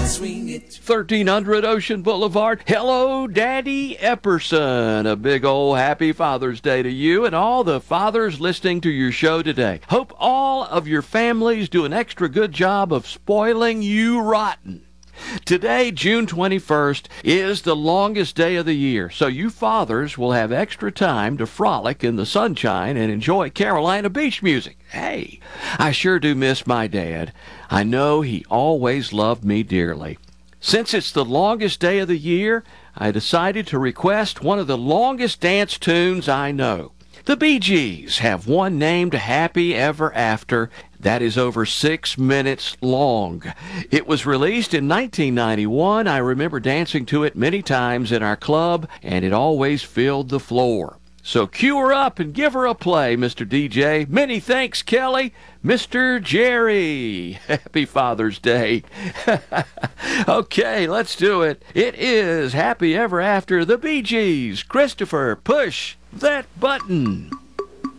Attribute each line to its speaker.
Speaker 1: 1300 Ocean Boulevard. Hello, Daddy Epperson. A big old happy Father's Day to you and all the fathers listening to your show today. Hope all of your families do an extra good job of spoiling you rotten. Today, June 21st, is the longest day of the year, so you fathers will have extra time to frolic in the sunshine and enjoy Carolina beach music. Hey, I sure do miss my dad. I know he always loved me dearly. Since it's the longest day of the year, I decided to request one of the longest dance tunes I know. The Bee Gees have one named Happy Ever After that is over 6 minutes long. It was released in 1991. I remember dancing to it many times in our club, and it always filled the floor. So cue her up and give her a play, Mr. DJ. Many thanks, Kelly. Mr. Jerry. Happy Father's Day. Okay, let's do it. It is Happy Ever After, the Bee Gees. Christopher, push that button.